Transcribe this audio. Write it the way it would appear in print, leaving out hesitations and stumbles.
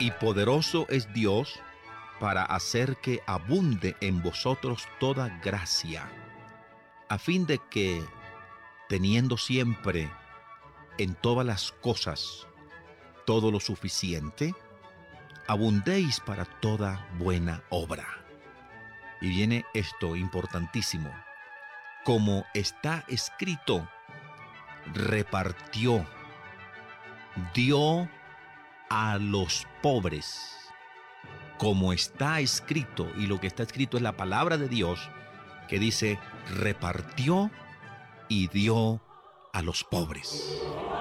y poderoso es Dios para hacer que abunde en vosotros toda gracia, a fin de que, teniendo siempre en todas las cosas todo lo suficiente, abundéis para toda buena obra. Y viene esto importantísimo. Como está escrito, repartió, dio a los pobres. Como está escrito, y lo que está escrito es la palabra de Dios, que dice, repartió y dio a los pobres.